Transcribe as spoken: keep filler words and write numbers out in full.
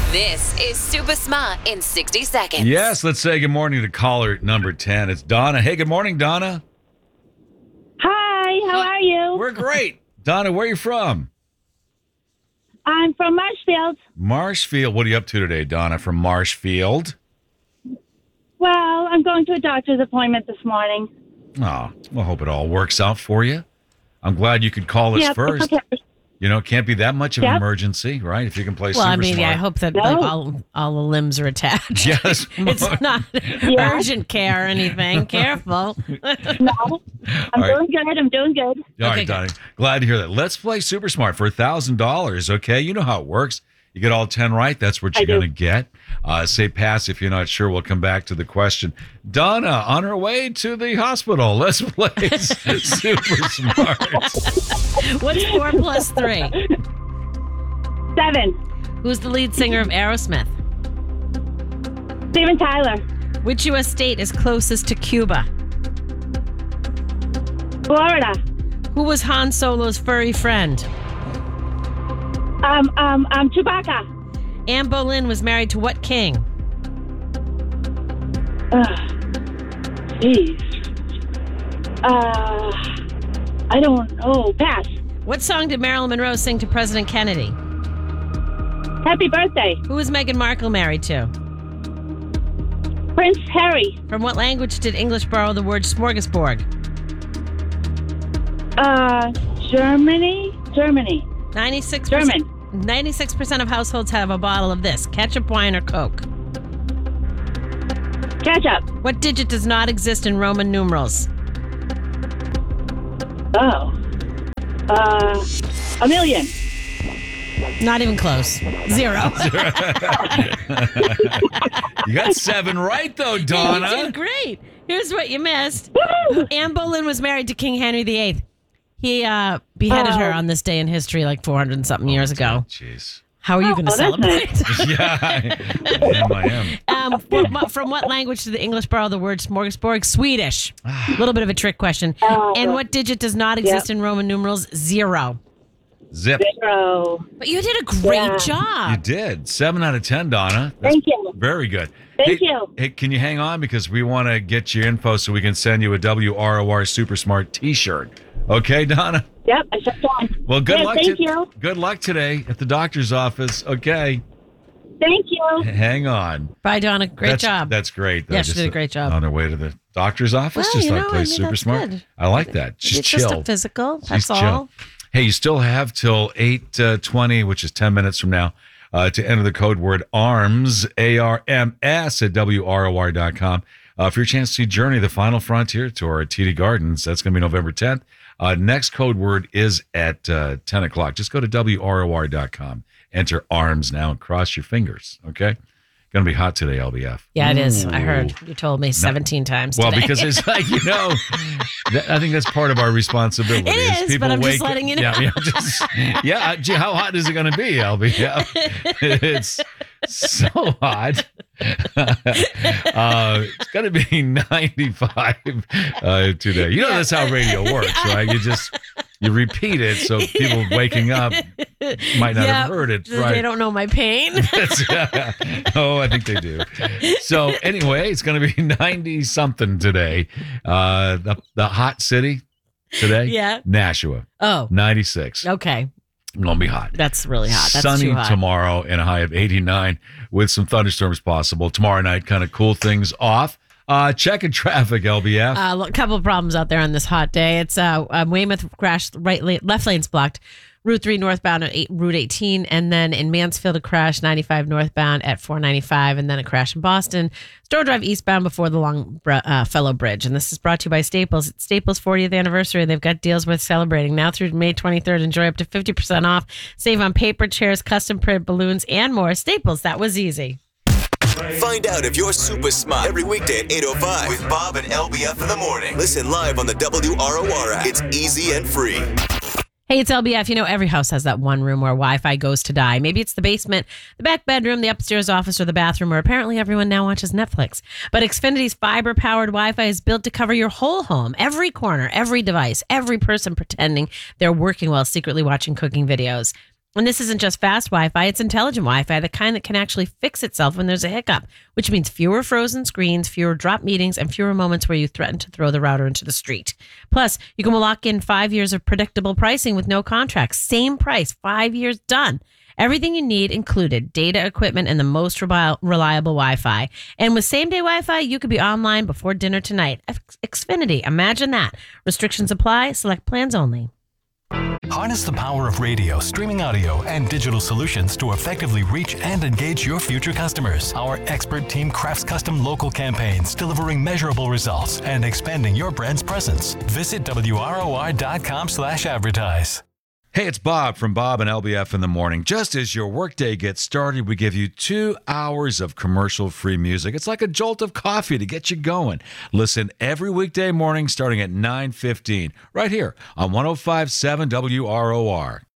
This is Super Smart in sixty seconds. Yes, let's say good morning to caller number ten. It's Donna. Hey, good morning, Donna. Hi, how are you? We're great. Donna, where are you from? I'm from Marshfield. Marshfield. What are you up to today, Donna, from Marshfield? Well, I'm going to a doctor's appointment this morning. Oh, well, hope it all works out for you. I'm glad you could call us Yep, first. okay. You know, it can't be that much of an Yep. emergency, right? If you can play Well, super I mean, smart. yeah, I hope that No. like all all the limbs are attached. Yes. It's not Yeah. urgent care or anything. Careful. No, I'm All right. doing good. I'm doing good. All right, Okay, Donnie. Glad to hear that. Let's play Super Smart for one thousand dollars, okay? You know how it works. You get all ten right, that's what I you're do. going to get. Uh, say pass if you're not sure. We'll come back to the question. Donna, on her way to the hospital. Let's play Super Smart. What's four plus three? Seven. Who's the lead singer of Aerosmith? Steven Tyler. Which U S state is closest to Cuba? Florida. Who was Han Solo's furry friend? Um, um, um, Chewbacca. Anne Boleyn was married to what king? Ugh. Jeez. Uh, I don't know. Pass. What song did Marilyn Monroe sing to President Kennedy? Happy birthday. Who was Meghan Markle married to? Prince Harry. From what language did English borrow the word smorgasbord? Uh, Germany. Germany. ninety-six percent, German. ninety-six percent of households have a bottle of this. Ketchup, wine, or Coke. Ketchup. What digit does not exist in Roman numerals? Oh. Uh, a million. Not even close. Zero. You got seven right, though, You Donna. did great. Here's what you missed. Anne Boleyn was married to King Henry the Eighth. He uh, beheaded her Oh. on this day in history like four hundred and something years ago. Jeez. How are you going to Oh, that's celebrate? Yeah, I am. I am. Um, from, what- from what language did the English borrow the word smorgasbord? Swedish. A little bit of a trick question. Oh. And what digit does not exist in Roman numerals? Zero. Zip. Zero. But you did a great Yeah. You job. did. Seven out of ten, Donna. That's Thank you. very good. Thank hey, you. Hey, can you hang on? Because we want to get your info so we can send you a W R O R Super Smart t-shirt. Okay, Donna? Yep, I shut down. Well, good Yeah, luck. Thank to- you. Good luck today at the doctor's office. Okay. Thank you. Hang on. Bye, Donna. Great that's, job. That's great. though. Yeah, she Just did a great job. On her way to the doctor's office, Well, just you like know, play I mean, Super that's Smart. good. I like that. She's it's chill. just a physical. That's She's all. chill. Hey, you still have till eight twenty, which is ten minutes from now, uh, to enter the code word ARMS, A R M S, at W R O R dot com. Uh, for your chance to see Journey, the Final Frontier tour at T D Gardens. That's going to be November tenth. Uh, next code word is at uh, ten o'clock. Just go to W R O R dot com. Enter ARMS now and cross your fingers, okay? Going to be hot today, L B F. Yeah, it is. I Ooh. heard. You told me seventeen times Well, today. because it's like, you know, that, I think that's part of our responsibility. It is, but I'm just wake- letting you know. Yeah, yeah, just, yeah, gee, how hot is it going to be, L B? Yeah, it's so hot. uh, it's going to be ninety-five uh, today. You know, that's how radio works, right? You just, you repeat it so people waking up might not Yeah, have heard it, They right? don't know my pain. Oh, I think they do. So anyway, it's going to be ninety something today. Uh, the, the hot city today, Yeah. Nashua, Oh, ninety-six. okay. Gonna be hot. That's really hot. That's Sunny too hot. tomorrow and a high of eighty-nine with some thunderstorms possible. Tomorrow night, kind of cool things off. Uh, checking traffic, L B F. A uh, couple of problems out there on this hot day. It's uh, uh Weymouth crashed, right lane, left lane's blocked. Route three northbound at eight, Route eighteen, and then in Mansfield a crash ninety-five northbound at four ninety-five, and then a crash in Boston. Store Drive eastbound before the Long uh, Fellow Bridge. And this is brought to you by Staples. It's Staples' fortieth anniversary. They've got deals worth celebrating. Now through May twenty-third, enjoy up to fifty percent off. Save on paper, chairs, custom print, balloons, and more. Staples, that was easy. Find out if you're super smart every weekday at eight oh five with Bob and L B F in the morning. Listen live on the W R O R app. It's easy and free. Hey, it's L B F. You know, every house has that one room where Wi-Fi goes to die. Maybe it's the basement, the back bedroom, the upstairs office, or the bathroom, where apparently everyone now watches Netflix. But Xfinity's fiber-powered Wi-Fi is built to cover your whole home, every corner, every device, every person pretending they're working while secretly watching cooking videos. And this isn't just fast Wi-Fi, it's intelligent Wi-Fi, the kind that can actually fix itself when there's a hiccup, which means fewer frozen screens, fewer dropped meetings, and fewer moments where you threaten to throw the router into the street. Plus, you can lock in five years of predictable pricing with no contracts. Same price, five years, done. Everything you need included, data, equipment, and the most rebi- reliable Wi-Fi. And with same-day Wi-Fi, you could be online before dinner tonight. X- Xfinity, imagine that. Restrictions apply. Select plans only. Harness the power of radio, streaming audio, and digital solutions to effectively reach and engage your future customers. Our expert team crafts custom local campaigns, delivering measurable results and expanding your brand's presence. Visit W R O R dot com slash advertise. Hey, it's Bob from Bob and L B F in the Morning. Just as your workday gets started, we give you two hours of commercial-free music. It's like a jolt of coffee to get you going. Listen every weekday morning starting at nine fifteen, right here on one oh five point seven W R O R.